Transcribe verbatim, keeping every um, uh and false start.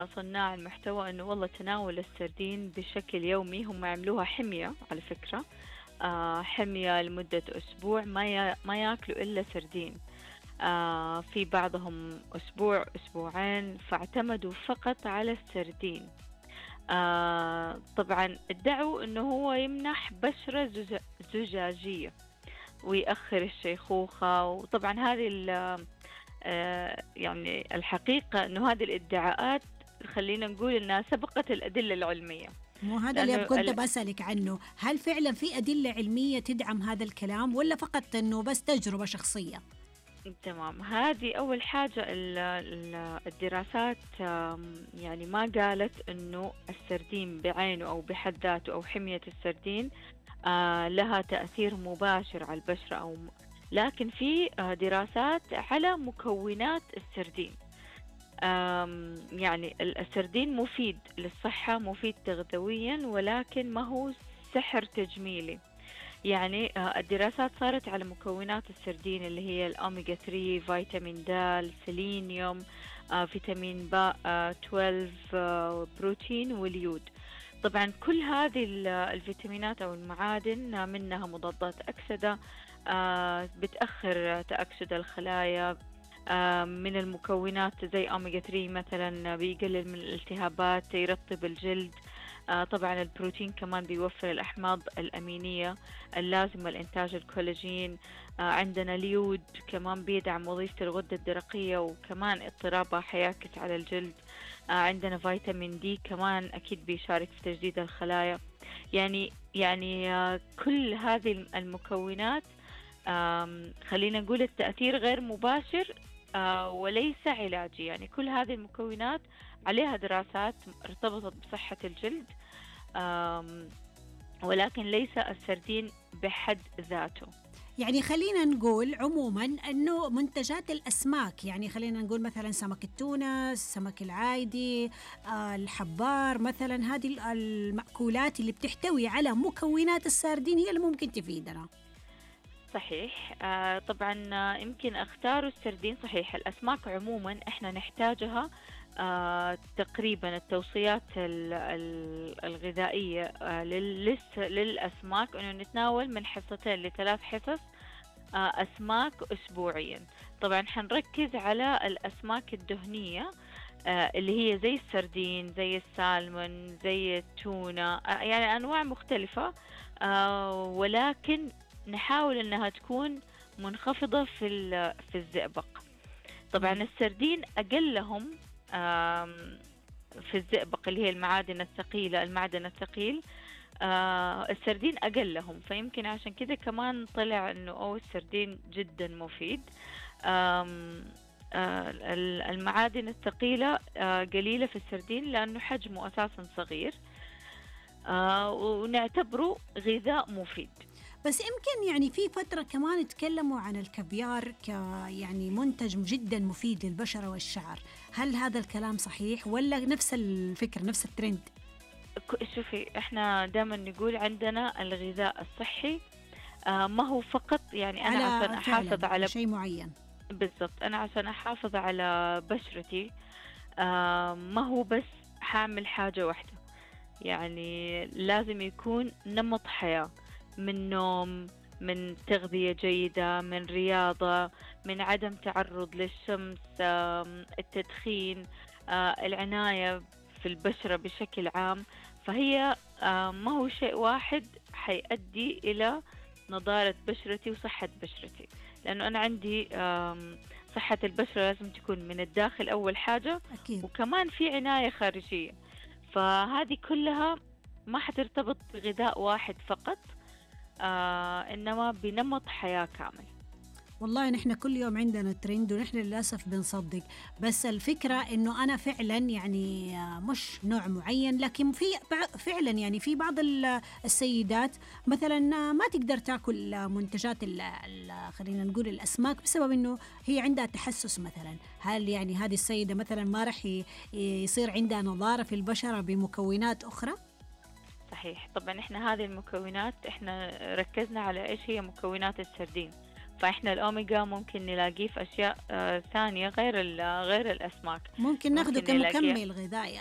صناع المحتوى إنه والله تناول السردين بشكل يومي، هم عملوها حمية على فكرة. آه حمية لمدة أسبوع ما ي... ما ياكلوا إلا سردين. آه في بعضهم أسبوع أسبوعين فاعتمدوا فقط على السردين. آه طبعا ادعوا إنه هو يمنح بشرة زج... زجاجية ويأخر الشيخوخة. وطبعا هذه ال- آه يعني الحقيقة إنه هذه الادعاءات خلينا نقول إنها سبقت الأدلة العلمية. مو هذا اللي لأنه كنت ال- بسألك عنه، هل فعلا في أدلة علمية تدعم هذا الكلام ولا فقط أنه بس تجربة شخصية؟ تمام، هذه أول حاجة. ال- ال- الدراسات آم، يعني ما قالت إنه السردين بعينه أو بحد ذاته أو حمية السردين آه، لها تأثير مباشر على البشرة أو م- لكن في آه، دراسات على مكونات السردين. آم، يعني ال- السردين مفيد للصحة، مفيد تغذويا، ولكن ما هو سحر تجميلي. يعني آه، الدراسات صارت على مكونات السردين اللي هي الأوميجا ثلاثة، فيتامين د، سيلينيوم، آه، فيتامين باء آه، اثنا عشر، آه، بروتين واليود. طبعا كل هذه ال- الفيتامينات أو المعادن آه، منها مضادات أكسدة، آه، بتأخر تأكسد الخلايا. آه، من المكونات زي أوميجا ثلاثة مثلا بيقلل من الالتهابات، يرطب الجلد. آه، طبعا البروتين كمان بيوفر الأحماض الأمينية اللازمة لإنتاج الكولاجين. آه، عندنا اليود كمان بيدعم وظيفة الغدة الدرقية وكمان اضطرابها حيعكس على الجلد. آه، عندنا فيتامين دي كمان أكيد بيشارك في تجديد الخلايا. يعني يعني آه، كل هذه المكونات آم، خلينا نقول التأثير غير مباشر آه، وليس علاجي. يعني كل هذه المكونات عليها دراسات ارتبطت بصحة الجلد، آم، ولكن ليس السردين بحد ذاته. يعني خلينا نقول عموما أنه منتجات الأسماك، يعني خلينا نقول مثلا سمك التونة، السمك العادي، آه الحبار مثلا، هذه المأكولات اللي بتحتوي على مكونات السردين هي اللي ممكن تفيدنا. صحيح. آه طبعا آه، يمكن اختاروا السردين. صحيح الأسماك عموما احنا نحتاجها. آه تقريبا التوصيات ال- ال- الغذائية آه لل- للس- للأسماك أنه نتناول من حصتين لثلاث حصص آه أسماك أسبوعيا. طبعا حنركز على الأسماك الدهنية آه اللي هي زي السردين، زي السالمون، زي التونة، آه يعني أنواع مختلفة. آه ولكن نحاول انها تكون منخفضة في ال- في الزئبق. طبعا مم. السردين اقلهم آم، في الزئبق اللي هي المعادن الثقيلة، المعدن الثقيل. آه السردين اقلهم، فيمكن عشان كذا كمان طلع انه او السردين جدا مفيد. آم، آه ال- المعادن الثقيلة آه قليلة في السردين لأنه حجمه أساسا صغير، آه ونعتبره غذاء مفيد. بس يمكن يعني في فترة كمان تكلموا عن الكافيار ك يعني منتج جدا مفيد للبشرة والشعر، هل هذا الكلام صحيح ولا نفس الفكرة نفس الترند؟ ك- شوفي احنا دائما نقول عندنا الغذاء الصحي آه ما هو فقط يعني انا عشان على احافظ فعلا على على شيء معين. بالضبط انا عشان احافظ على بشرتي آه ما هو بس حاعمل حاجة واحدة. يعني لازم يكون نمط حياة، من نوم، من تغذية جيدة، من رياضة، من عدم تعرض للشمس، آم، التدخين، آه، العناية في البشرة بشكل عام. فهي آه، ما هو شيء واحد حيؤدي إلى نضارة بشرتي وصحة بشرتي. لأنه أنا عندي آم، صحة البشرة لازم تكون من الداخل أول حاجة، أكيد. وكمان في عناية خارجية. فهذه كلها ما حترتبط بغذاء واحد فقط، آه إنما بنمط حياة كامل. والله نحن كل يوم عندنا ترند ونحن للأسف بنصدق، بس الفكرة إنه أنا فعلا يعني آه، مش نوع معين، لكن في بع- فعلا يعني في بعض ال- السيدات مثلا آه، ما تقدر تاكل آه، منتجات ال- ال- خلينا نقول الأسماك بسبب إنه هي عندها تحسس مثلا. هل يعني هذه السيدة مثلا ما رح ي- يصير عندها نضارة في البشرة بمكونات أخرى؟ صحيح. طبعا إحنا هذه المكونات إحنا ركزنا على إيش هي مكونات السردين، فإحنا الأوميجا ممكن نلاقيه في أشياء آه، ثانية غير ال- غير الأسماك. ممكن ناخده ممكن نلاقيه كمكمل غذائي